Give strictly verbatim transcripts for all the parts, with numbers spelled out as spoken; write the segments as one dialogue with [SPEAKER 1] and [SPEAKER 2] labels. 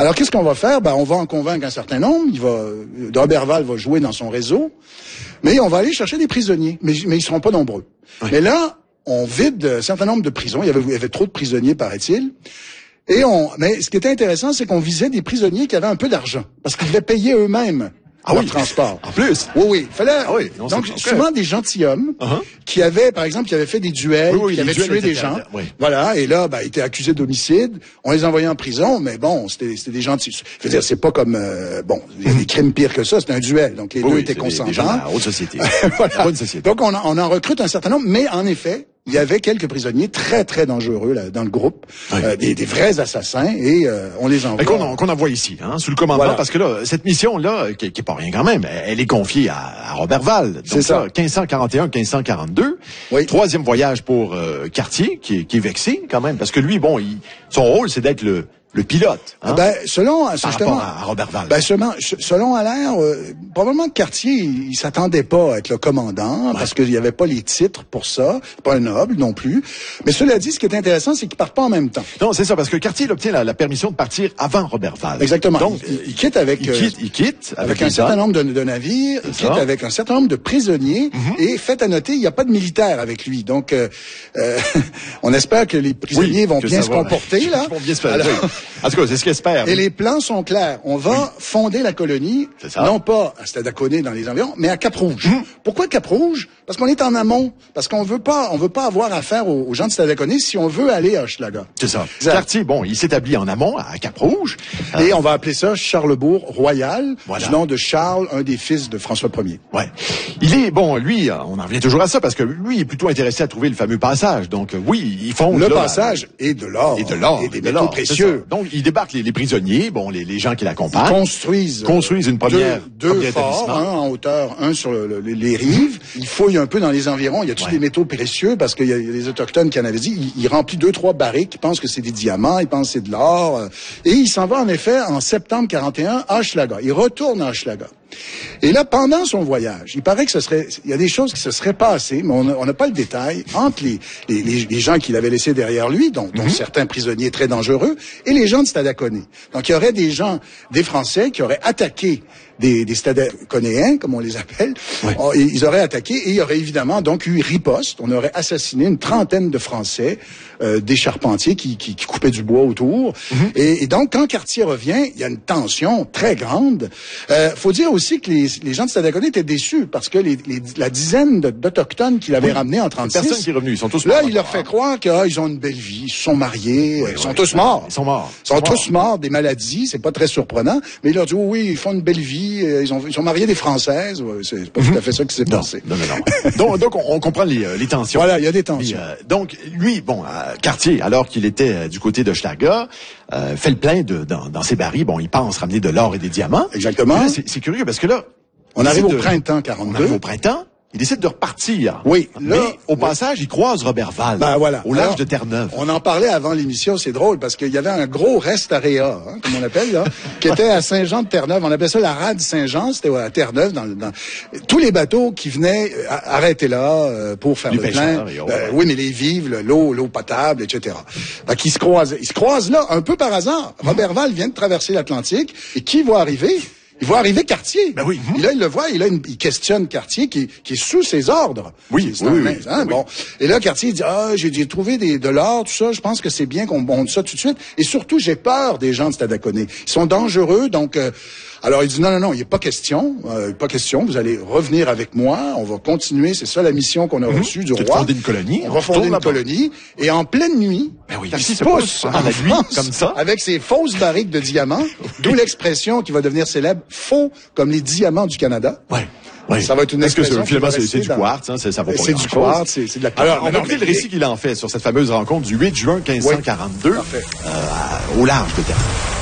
[SPEAKER 1] Alors, qu'est-ce qu'on va faire? Ben, on va en convaincre un certain nombre. Il va, Roberval va jouer dans son réseau. Mais on va aller chercher des prisonniers. Mais, mais ils seront pas nombreux. Oui. Mais là, on vide un certain nombre de prisons. Il y avait, il y avait trop de prisonniers, paraît-il. Et on, mais ce qui était intéressant, c'est qu'on visait des prisonniers qui avaient un peu d'argent. Parce qu'ils devaient payer eux-mêmes. Ah leur oui, transport.
[SPEAKER 2] En plus.
[SPEAKER 1] Oui, oui. Fallait, ah oui,
[SPEAKER 2] non,
[SPEAKER 1] donc,
[SPEAKER 2] okay.
[SPEAKER 1] souvent des gentilshommes uh-huh. qui avaient, par exemple, qui avaient fait des duels,
[SPEAKER 2] oui, oui,
[SPEAKER 1] qui avaient tué des gens. Oui. Voilà. Et là, bah, ils étaient accusés d'homicide. On les envoyait en prison, mais bon, c'était, c'était des gentils. Je veux dire, c'est pas comme, euh, bon, il y a des crimes pires que ça. C'était un duel. Donc, les oui, deux
[SPEAKER 2] oui,
[SPEAKER 1] étaient consentants.
[SPEAKER 2] Des gens de la haute société.
[SPEAKER 1] Voilà.
[SPEAKER 2] La bonne société.
[SPEAKER 1] Donc, on, on en recrute un certain nombre, mais en effet, il y avait quelques prisonniers très, très dangereux là, dans le groupe, oui. euh, des, des vrais assassins, et euh, on les envoie.
[SPEAKER 2] Et qu'on, qu'on envoie ici, hein, sous le commandement, voilà. Parce que là, cette mission-là, qui, qui est pas rien quand même, elle est confiée à, à Roberval. Donc c'est ça. quinze cent quarante et un quinze cent quarante-deux. Oui. Troisième voyage pour euh, Cartier, qui, qui est vexé quand même, parce que lui, bon, il, son rôle, c'est d'être le le pilote. Hein?
[SPEAKER 1] Ben, selon,
[SPEAKER 2] par
[SPEAKER 1] justement,
[SPEAKER 2] rapport à, à Roberval.
[SPEAKER 1] Ben, selon, selon Allaire, euh, probablement que Cartier, il, il s'attendait pas à être le commandant, ouais. parce qu'il y avait pas les titres pour ça, pas un noble non plus. Mais cela dit, ce qui est intéressant, c'est qu'ils partent pas en même temps.
[SPEAKER 2] Non, c'est ça, parce que Cartier, il obtient la, la permission de partir avant Roberval.
[SPEAKER 1] Exactement.
[SPEAKER 2] Donc,
[SPEAKER 1] il, il quitte avec,
[SPEAKER 2] il quitte, il quitte
[SPEAKER 1] avec, avec un certain nombre de, de navires, il quitte ça. avec un certain nombre de prisonniers, mm-hmm. et fait à noter, il n'y a pas de militaires avec lui. Donc, euh, euh, on espère que les prisonniers oui, vont bien se va. comporter, là.
[SPEAKER 2] Ils vont bien se faire. Alors, en tout cas, c'est ce qu'espère.
[SPEAKER 1] Et les plans sont clairs. On va oui. fonder la colonie, non pas à Stadaconé dans les environs, mais à Cap-Rouge. Mmh. Pourquoi Cap-Rouge? Parce qu'on est en amont. Parce qu'on veut pas, on veut pas avoir affaire aux, aux gens de Stadaconé si on veut aller à Hochelaga.
[SPEAKER 2] C'est ça. Exact. Cartier, bon, il s'établit en amont, à Cap-Rouge.
[SPEAKER 1] Et euh... on va appeler ça Charlesbourg Royal, voilà. du nom de Charles, un des fils de François Ier.
[SPEAKER 2] Ouais. Il est, bon, lui, on en revient toujours à ça, parce que lui, il est plutôt intéressé à trouver le fameux passage. Donc, oui, ils font...
[SPEAKER 1] Le là, passage là, et de l'or.
[SPEAKER 2] Et de l'or.
[SPEAKER 1] Et des métaux précieux.
[SPEAKER 2] Donc, il débarque les, les prisonniers, bon, les, les gens qui l'accompagnent.
[SPEAKER 1] Ils construisent,
[SPEAKER 2] construisent une première,
[SPEAKER 1] deux, deux forts, un en hauteur, un sur le, le, les rives. Ils fouillent un peu dans les environs. Il y a tous ouais. des métaux précieux parce qu'il y a les autochtones qui en avaient dit. Il, il remplit deux, trois barriques. Ils pensent que c'est des diamants. Ils pensent que c'est de l'or. Et il s'en va en effet en septembre quarante et un à Hochelaga. Il retourne à Hochelaga. Et là, pendant son voyage, il paraît que ce serait, il y a des choses qui se seraient passées, mais on n'a pas le détail, entre les, les, les, les gens qu'il avait laissés derrière lui, dont, dont mm-hmm. certains prisonniers très dangereux, et les gens de Stadaconé. Donc, il y aurait des gens, des Français, qui auraient attaqué des, des Stadaconéens, comme on les appelle. Oui. Ils auraient attaqué, et il y aurait évidemment donc eu riposte. On aurait assassiné une trentaine de Français, euh, des charpentiers qui, qui, qui coupaient du bois autour. Mm-hmm. Et, et donc, quand Cartier revient, il y a une tension très grande. Euh, faut dire aussi aussi que les, les gens de Stadaconé étaient déçus parce que les, les, la dizaine de, d'Autochtones qu'il avait oui. ramenés en trente-six...
[SPEAKER 2] Personne qui est revenu, ils sont tous morts.
[SPEAKER 1] Là, il leur fait croire qu'ils ah, ont une belle vie, ils se sont mariés, oui, ils sont oui. tous morts.
[SPEAKER 2] Ils sont morts.
[SPEAKER 1] Ils sont, sont tous morts. morts des maladies, c'est pas très surprenant. Mais il leur dit, oh, oui, ils font une belle vie, ils, ont, ils sont mariés des Françaises. C'est pas mm-hmm. tout à fait ça qui s'est
[SPEAKER 2] non,
[SPEAKER 1] passé.
[SPEAKER 2] Non, non, non. donc, donc, on, on comprend les, les tensions.
[SPEAKER 1] Voilà, il y a des tensions.
[SPEAKER 2] Et, euh, donc, lui, bon, euh, Cartier, alors qu'il était euh, du côté d'Hochelaga, euh, fait le plein de, dans, dans ses barils. Bon, il pense ramener de l'or et des diamants.
[SPEAKER 1] Exactement.
[SPEAKER 2] Là, c'est, c'est curieux parce que là,
[SPEAKER 1] on arrive au
[SPEAKER 2] de,
[SPEAKER 1] printemps quarante-deux.
[SPEAKER 2] On arrive au printemps. Il décide de repartir.
[SPEAKER 1] Oui.
[SPEAKER 2] Mais
[SPEAKER 1] là,
[SPEAKER 2] au
[SPEAKER 1] oui.
[SPEAKER 2] passage, il croise Roberval.
[SPEAKER 1] Ben voilà.
[SPEAKER 2] Au large
[SPEAKER 1] Alors,
[SPEAKER 2] de Terre-Neuve.
[SPEAKER 1] On en parlait avant l'émission, c'est drôle, parce qu'il y avait un gros reste area, hein, comme on l'appelle, là, qui était à Saint-Jean-de-Terre-Neuve. On appelait ça la rade Saint-Jean, c'était à Terre-Neuve. Dans, dans... Tous les bateaux qui venaient euh, arrêter là euh, pour faire
[SPEAKER 2] les
[SPEAKER 1] le plein.
[SPEAKER 2] Oh,
[SPEAKER 1] euh,
[SPEAKER 2] ouais.
[SPEAKER 1] Oui, mais les vives, l'eau, l'eau potable, et cetera. Ben, qui se croisent. Ils se croisent là, un peu par hasard. Mmh. Roberval vient de traverser l'Atlantique, et qui va arriver? Il voit arriver Cartier.
[SPEAKER 2] Ben oui.
[SPEAKER 1] Et là, il le voit, il, a une, il questionne Cartier qui, qui est sous ses ordres.
[SPEAKER 2] Oui,
[SPEAKER 1] c'est
[SPEAKER 2] oui,
[SPEAKER 1] un,
[SPEAKER 2] oui,
[SPEAKER 1] hein,
[SPEAKER 2] oui.
[SPEAKER 1] Bon. Et là, Cartier dit, ah, j'ai, j'ai trouvé des, de l'or, tout ça, je pense que c'est bien qu'on monte ça tout de suite. Et surtout, j'ai peur des gens de Stadaconé. Ils sont dangereux, donc... Euh, alors, il dit, non, non, non, il n'y a pas question, euh, pas question, vous allez revenir avec moi, on va continuer, c'est ça la mission qu'on a mmh. reçue du
[SPEAKER 2] roi.
[SPEAKER 1] On va
[SPEAKER 2] fonder une colonie.
[SPEAKER 1] On va fonder une colonie, et en pleine nuit,
[SPEAKER 2] ben oui,
[SPEAKER 1] il se pousse en la nuit,
[SPEAKER 2] comme ça,
[SPEAKER 1] avec ses fausses barriques de diamants, d'où l'expression qui va devenir célèbre, faux comme les diamants du Canada.
[SPEAKER 2] Ouais. Oui.
[SPEAKER 1] Ça va être une
[SPEAKER 2] Parce
[SPEAKER 1] expression.
[SPEAKER 2] que finalement, c'est, c'est du
[SPEAKER 1] dans...
[SPEAKER 2] quartz, hein, c'est, ça vaut pas
[SPEAKER 1] C'est du quartz, c'est, c'est de la
[SPEAKER 2] Alors, on va écouter le récit qu'il en fait sur cette fameuse rencontre du huit juin quinze cent quarante-deux, oui. euh, au large de Terre.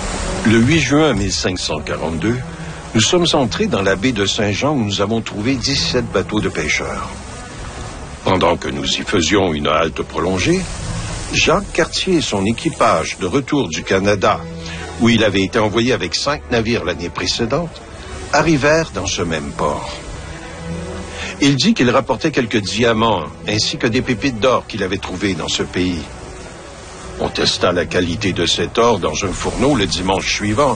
[SPEAKER 3] Le huit juin mille cinq cent quarante-deux, nous sommes entrés dans la baie de Saint-Jean où nous avons trouvé dix-sept bateaux de pêcheurs. Pendant que nous y faisions une halte prolongée, Jacques Cartier et son équipage de retour du Canada, où il avait été envoyé avec cinq navires l'année précédente, arrivèrent dans ce même port. Il dit qu'il rapportait quelques diamants ainsi que des pépites d'or qu'il avait trouvées dans ce pays. On testa la qualité de cet or dans un fourneau le dimanche suivant